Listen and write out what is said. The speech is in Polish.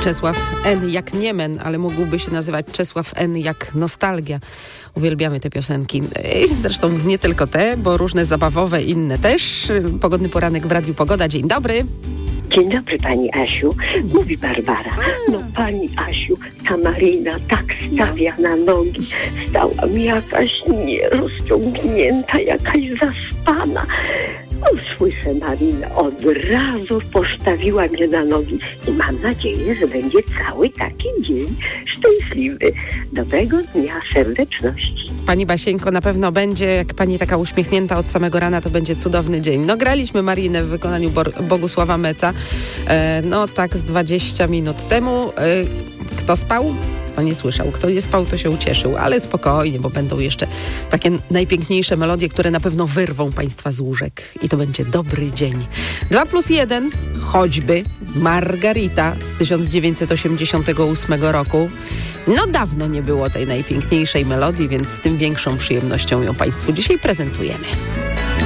Czesław N. jak Niemen, ale mógłby się nazywać Czesław N. jak Nostalgia. Uwielbiamy te piosenki. Zresztą nie tylko te, bo różne zabawowe, inne też. Pogodny poranek w Radiu Pogoda. Dzień dobry. Dzień dobry, pani Asiu. Mówi Barbara. No pani Asiu, ta Marina tak stawia na nogi. Stała mi jakaś nierozciągnięta, jakaś zaspana. Słyszę Marinę, od razu postawiła mnie na nogi i mam nadzieję, że będzie cały taki dzień szczęśliwy. Dobrego dnia, serdeczności. Pani Basieńko, na pewno będzie, jak pani taka uśmiechnięta od samego rana, to będzie cudowny dzień. No graliśmy Marinę w wykonaniu Bogusława Meca, no tak z 20 minut temu. Kto spał? To nie słyszał. Kto nie spał, to się ucieszył. Ale spokojnie, bo będą jeszcze takie najpiękniejsze melodie, które na pewno wyrwą państwa z łóżek. I to będzie dobry dzień. 2+1, choćby Margarita z 1988 roku. No dawno nie było tej najpiękniejszej melodii, więc z tym większą przyjemnością ją państwu dzisiaj prezentujemy.